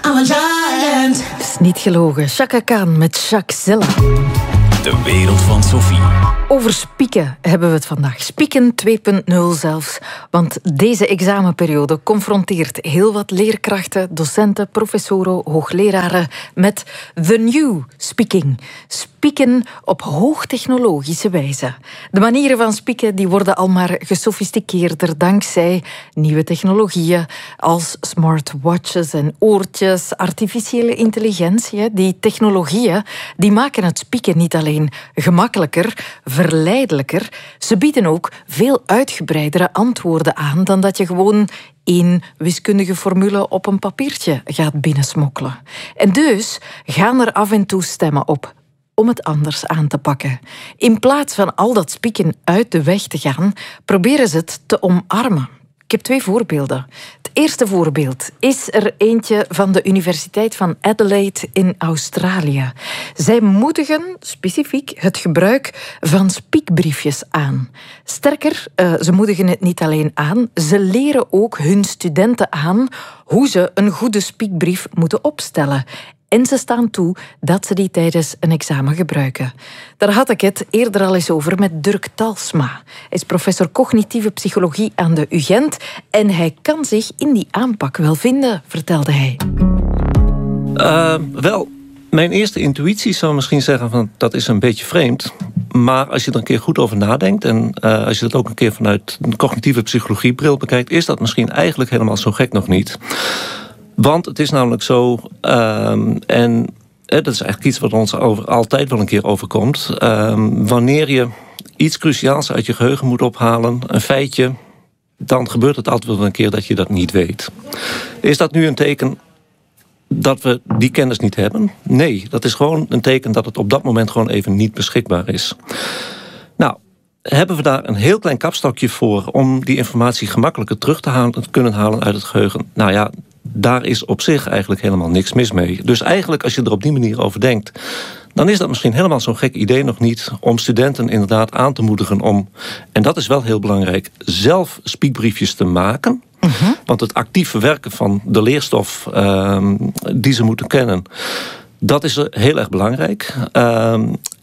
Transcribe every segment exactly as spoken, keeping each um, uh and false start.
I'm a giant. Is niet gelogen. Chaka Khan met Shakzilla. De wereld van Sophie. Over spieken hebben we het vandaag. Spieken twee punt nul zelfs. Want deze examenperiode confronteert heel wat leerkrachten, docenten, professoren, hoogleraren met the new speaking. Spieken op hoogtechnologische wijze. De manieren van spieken die worden al maar gesofisticeerder dankzij nieuwe technologieën als smartwatches en oortjes, artificiële intelligentie. Die technologieën die maken het spieken niet alleen gemakkelijker, verleidelijker. Ze bieden ook veel uitgebreidere antwoorden aan dan dat je gewoon één wiskundige formule op een papiertje gaat binnensmokkelen. En dus gaan er af en toe stemmen op om het anders aan te pakken. In plaats van al dat spieken uit de weg te gaan, proberen ze het te omarmen. Ik heb twee voorbeelden. Het eerste voorbeeld is er eentje van de Universiteit van Adelaide in Australië. Zij moedigen specifiek het gebruik van spiekbriefjes aan. Sterker, ze moedigen het niet alleen aan, ze leren ook hun studenten aan hoe ze een goede spiekbrief moeten opstellen. En ze staan toe dat ze die tijdens een examen gebruiken. Daar had ik het eerder al eens over met Dirk Talsma. Hij is professor cognitieve psychologie aan de U Gent en hij kan zich in die aanpak wel vinden, vertelde hij. Uh, wel, mijn eerste intuïtie zou misschien zeggen van dat is een beetje vreemd. Maar als je er een keer goed over nadenkt en uh, als je dat ook een keer vanuit een cognitieve psychologiebril bekijkt, is dat misschien eigenlijk helemaal zo gek nog niet. Want het is namelijk zo, um, en eh, dat is eigenlijk iets wat ons over, altijd wel een keer overkomt. Um, wanneer je iets cruciaals uit je geheugen moet ophalen, een feitje, dan gebeurt het altijd wel een keer dat je dat niet weet. Is dat nu een teken dat we die kennis niet hebben? Nee, dat is gewoon een teken dat het op dat moment gewoon even niet beschikbaar is. Nou, hebben we daar een heel klein kapstokje voor om die informatie gemakkelijker terug te, halen, te kunnen halen uit het geheugen? Nou ja, daar is op zich eigenlijk helemaal niks mis mee. Dus eigenlijk, als je er op die manier over denkt, dan is dat misschien helemaal zo'n gek idee nog niet om studenten inderdaad aan te moedigen om, en dat is wel heel belangrijk, zelf spiekbriefjes te maken. Uh-huh. Want het actief verwerken van de leerstof uh, die ze moeten kennen, dat is heel erg belangrijk. Uh,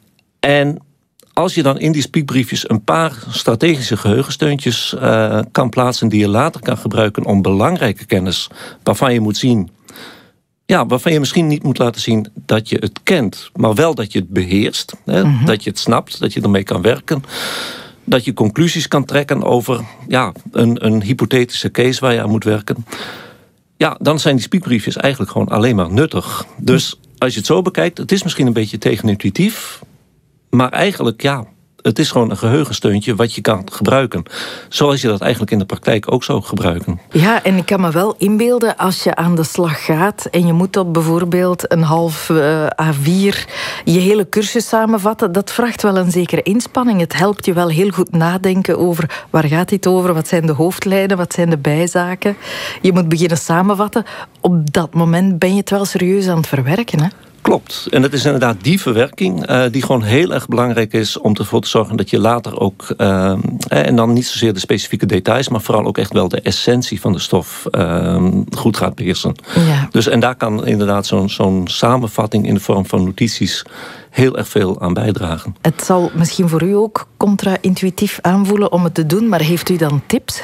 en als je dan in die spiekbriefjes een paar strategische geheugensteuntjes uh, kan plaatsen die je later kan gebruiken om belangrijke kennis waarvan je moet zien, ja, waarvan je misschien niet moet laten zien dat je het kent, maar wel dat je het beheerst, hè, mm-hmm. dat je het snapt, dat je ermee kan werken, dat je conclusies kan trekken over ja, een, een hypothetische case waar je aan moet werken. Ja, dan zijn die spiekbriefjes eigenlijk gewoon alleen maar nuttig. Dus als je het zo bekijkt, het is misschien een beetje tegenintuïtief, maar eigenlijk, ja, het is gewoon een geheugensteuntje wat je kan gebruiken. Zoals je dat eigenlijk in de praktijk ook zou gebruiken. Ja, en ik kan me wel inbeelden als je aan de slag gaat en je moet op bijvoorbeeld een half uh, A vier je hele cursus samenvatten. Dat vraagt wel een zekere inspanning. Het helpt je wel heel goed nadenken over waar gaat dit over, wat zijn de hoofdlijnen, wat zijn de bijzaken. Je moet beginnen samenvatten. Op dat moment ben je het wel serieus aan het verwerken, hè? Klopt. En het is inderdaad die verwerking uh, die gewoon heel erg belangrijk is om ervoor te zorgen dat je later ook, uh, en dan niet zozeer de specifieke details, maar vooral ook echt wel de essentie van de stof uh, goed gaat beheersen. Ja. Dus en daar kan inderdaad zo'n, zo'n samenvatting in de vorm van notities heel erg veel aan bijdragen. Het zal misschien voor u ook contra-intuïtief aanvoelen om het te doen, maar heeft u dan tips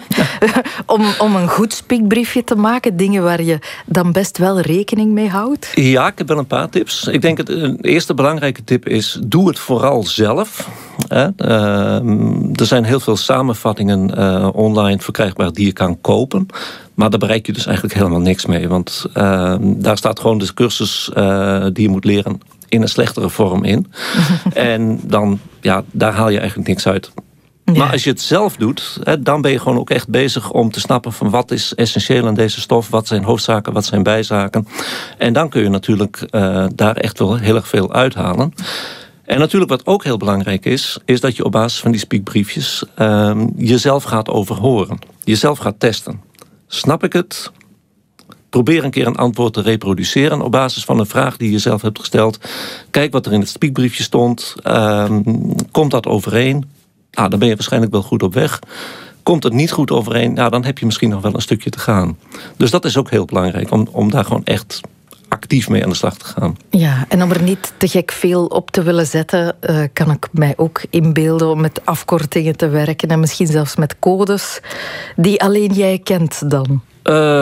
om, om een goed spiekbriefje te maken? Dingen waar je dan best wel rekening mee houdt? Ja, ik heb wel een paar tips. Ik denk dat een eerste belangrijke tip is, doe het vooral zelf. Uh, er zijn heel veel samenvattingen uh, online verkrijgbaar die je kan kopen. Maar daar bereik je dus eigenlijk helemaal niks mee. Want uh, daar staat gewoon de cursus uh, die je moet leren in een slechtere vorm in. En dan, ja, daar haal je eigenlijk niks uit. Ja. Maar als je het zelf doet, hè, dan ben je gewoon ook echt bezig om te snappen van wat is essentieel aan deze stof, wat zijn hoofdzaken, wat zijn bijzaken. En dan kun je natuurlijk uh, daar echt wel heel erg veel uithalen. En natuurlijk wat ook heel belangrijk is, is dat je op basis van die spiekbriefjes uh, jezelf gaat overhoren. Jezelf gaat testen. Snap ik het? Probeer een keer een antwoord te reproduceren op basis van een vraag die je zelf hebt gesteld. Kijk wat er in het spiekbriefje stond. Uh, komt dat overeen? Nou, dan ben je waarschijnlijk wel goed op weg. Komt het niet goed overeen, nou, dan heb je misschien nog wel een stukje te gaan. Dus dat is ook heel belangrijk, om, om daar gewoon echt actief mee aan de slag te gaan. Ja, en om er niet te gek veel op te willen zetten, uh, kan ik mij ook inbeelden om met afkortingen te werken en misschien zelfs met codes die alleen jij kent dan. Uh,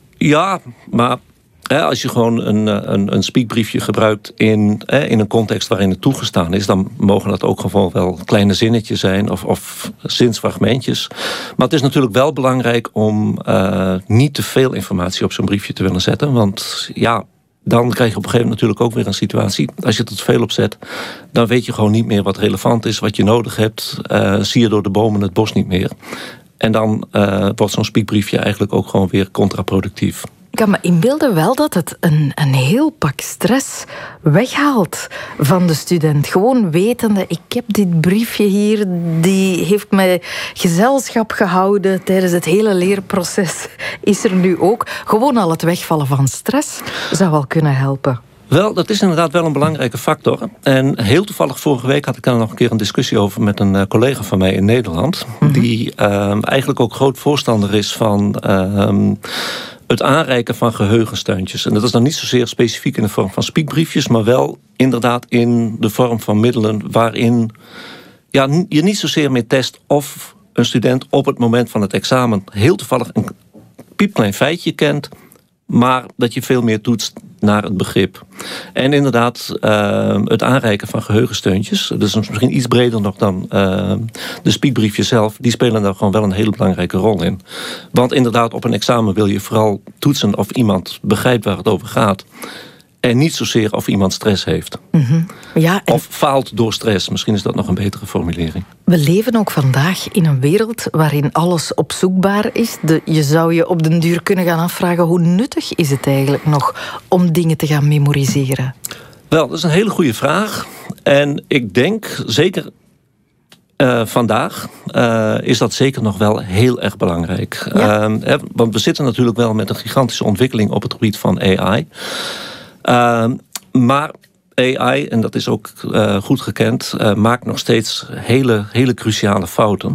ja, maar hè, als je gewoon een, een, een speakbriefje gebruikt in, hè, in een context waarin het toegestaan is, dan mogen dat ook gewoon wel kleine zinnetjes zijn of, of zinsfragmentjes. Maar het is natuurlijk wel belangrijk om uh, niet te veel informatie op zo'n briefje te willen zetten. Want ja, dan krijg je op een gegeven moment natuurlijk ook weer een situatie. Als je er te veel op zet, dan weet je gewoon niet meer wat relevant is, wat je nodig hebt. Uh, zie je door de bomen het bos niet meer. En dan uh, wordt zo'n speakbriefje eigenlijk ook gewoon weer contraproductief. Ik kan me inbeelden wel dat het een, een heel pak stress weghaalt van de student. Gewoon wetende, ik heb dit briefje hier, die heeft mij gezelschap gehouden tijdens het hele leerproces. Is er nu ook. Gewoon al het wegvallen van stress zou wel kunnen helpen. Wel, dat is inderdaad wel een belangrijke factor. En heel toevallig vorige week had ik er nog een keer een discussie over met een uh, collega van mij in Nederland. Mm-hmm. Die uh, eigenlijk ook groot voorstander is van Uh, het aanreiken van geheugensteuntjes. En dat is dan niet zozeer specifiek in de vorm van speakbriefjes, maar wel inderdaad in de vorm van middelen waarin ja, je niet zozeer meer test of een student op het moment van het examen heel toevallig een piepklein feitje kent, maar dat je veel meer toetst naar het begrip. En inderdaad, uh, het aanreiken van geheugensteuntjes, dat is misschien iets breder nog dan uh, de speakbriefjes zelf, die spelen daar gewoon wel een hele belangrijke rol in. Want inderdaad, op een examen wil je vooral toetsen of iemand begrijpt waar het over gaat. En niet zozeer of iemand stress heeft. Mm-hmm. Ja, en... Of faalt door stress. Misschien is dat nog een betere formulering. We leven ook vandaag in een wereld waarin alles opzoekbaar is. De, je zou je op den duur kunnen gaan afvragen, hoe nuttig is het eigenlijk nog om dingen te gaan memoriseren? Wel, dat is een hele goede vraag. En ik denk zeker Uh, vandaag uh, is dat zeker nog wel heel erg belangrijk. Ja. Uh, want we zitten natuurlijk wel met een gigantische ontwikkeling op het gebied van A I. Uh, maar A I, en dat is ook uh, goed gekend, uh, maakt nog steeds hele, hele cruciale fouten.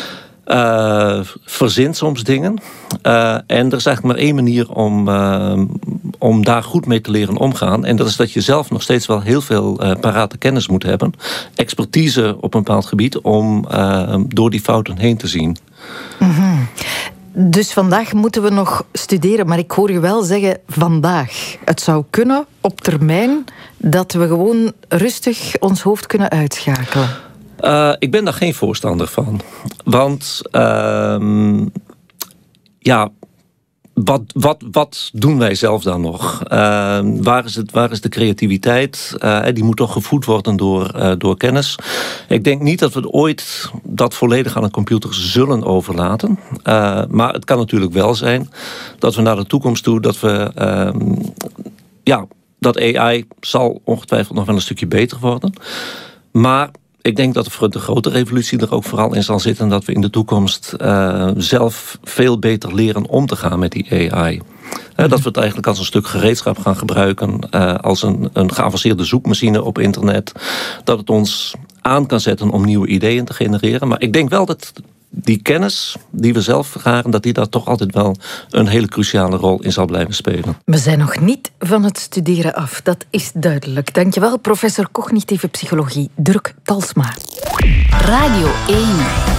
Uh, verzint soms dingen. Uh, en er is eigenlijk maar één manier om, uh, om daar goed mee te leren omgaan. En dat is dat je zelf nog steeds wel heel veel uh, parate kennis moet hebben. Expertise op een bepaald gebied om uh, door die fouten heen te zien. Mm-hmm. Dus vandaag moeten we nog studeren. Maar ik hoor je wel zeggen, vandaag. Het zou kunnen op termijn dat we gewoon rustig ons hoofd kunnen uitschakelen. Uh, ik ben daar geen voorstander van. Want uh, ja, wat, wat, wat doen wij zelf dan nog? Uh, waar, is het, waar is de creativiteit? Uh, die moet toch gevoed worden door, uh, door kennis. Ik denk niet dat we ooit dat volledig aan een computer zullen overlaten. Uh, maar het kan natuurlijk wel zijn dat we naar de toekomst toe, dat we Uh, ja, dat A I zal ongetwijfeld nog wel een stukje beter worden. Maar ik denk dat voor de grote revolutie er ook vooral in zal zitten dat we in de toekomst uh, zelf veel beter leren om te gaan met die A I. Uh, dat we het eigenlijk als een stuk gereedschap gaan gebruiken, uh, als een, een geavanceerde zoekmachine op internet. Dat het ons aan kan zetten om nieuwe ideeën te genereren. Maar ik denk wel dat die kennis die we zelf vergaren, dat die daar toch altijd wel een hele cruciale rol in zal blijven spelen. We zijn nog niet van het studeren af, dat is duidelijk. Dankjewel, professor cognitieve psychologie Dirk Talsma. Radio één.